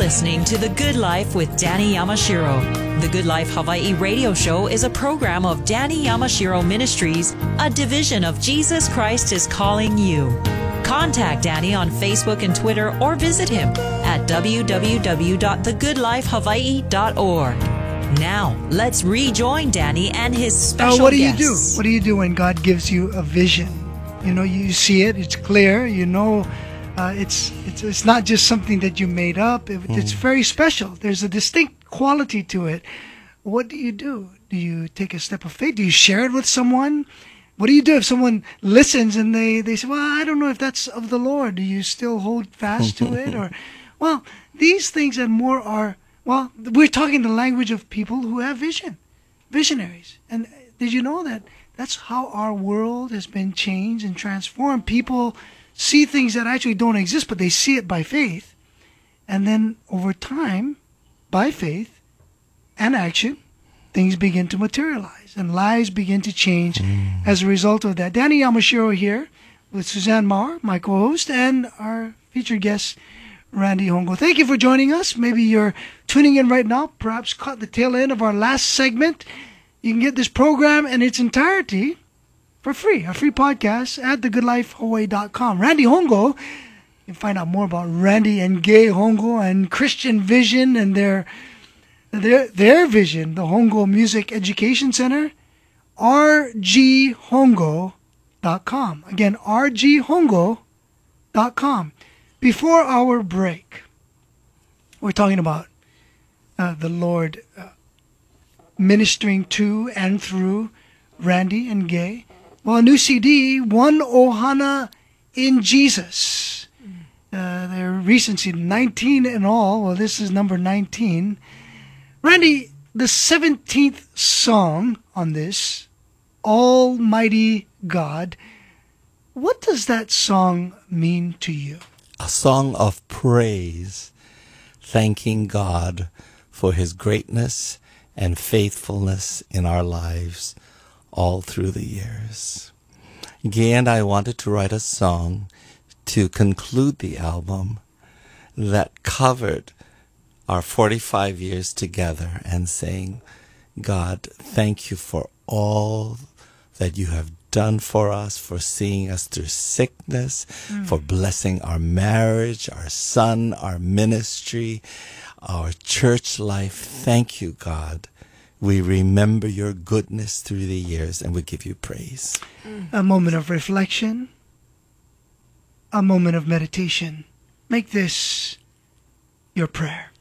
listening to The Good Life with Danny Yamashiro. The Good Life Hawaii radio show is a program of Danny Yamashiro Ministries, a division of Jesus Christ is Calling You. Contact Danny on Facebook and Twitter or visit him at www.thegoodlifehawaii.org. Now, let's rejoin Danny and his special what do guests. you do? What do you do when God gives you a vision? You know, you see it, it's clear, you know, it's not just something that you made up. It's very special. There's a distinct quality to it. What do you do? Do you take a step of faith? Do you share it with someone? What do you do if someone listens and they say, well, I don't know if that's of the Lord. Do you still hold fast to it? Or, well, these things and more are, well, we're talking the language of people who have vision, visionaries. And did you know that that's how our world has been changed and transformed? People see things that actually don't exist, but they see it by faith. And then over time, by faith and action, things begin to materialize and lives begin to change as a result of that. Danny Yamashiro here with Suzanne Maurer, my co-host, and our featured guest, Randy Hongo. Thank you for joining us. Maybe you're tuning in right now, perhaps caught the tail end of our last segment. You can get this program in its entirety for free, a free podcast at thegoodlifehawaii.com. Randy Hongo, you can find out more about Randy and Gay Hongo and Christian Vision and their vision, the Hongo Music Education Center, rghongo.com. Again, rghongo.com. Before our break, we're talking about the Lord ministering to and through Randy and Gay. Well, a new CD, One Ohana in Jesus. Their recent CD, 19 in all. Well, this is number 19. Randy, the 17th song on this, Almighty God, what does that song mean to you? A song of praise, thanking God for His greatness and faithfulness in our lives all through the years. Gay and I wanted to write a song to conclude the album that covered our 45 years together and saying, God, thank you for all that you have done for us, for seeing us through sickness, for blessing our marriage, our son, our ministry, our church life. Thank you, God. We remember your goodness through the years and we give you praise. A moment of reflection, a moment of meditation. Make this your prayer.